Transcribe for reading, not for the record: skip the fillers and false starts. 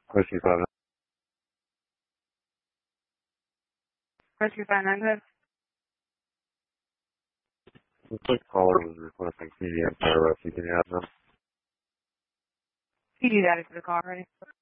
Rescue 5. Rescue 599. Looks like caller was requesting CDM fire rescue. Can you have them? CD that is for the call, ready?